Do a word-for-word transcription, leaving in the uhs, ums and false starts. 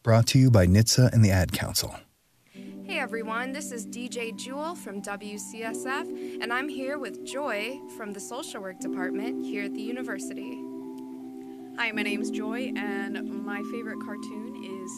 Brought to you by N H T S A and the Ad Council. Hey everyone, this is D J Jewel from W C S F, and I'm here with Joy from the Social Work Department here at the university. Hi, my name's Joy, and my favorite cartoon is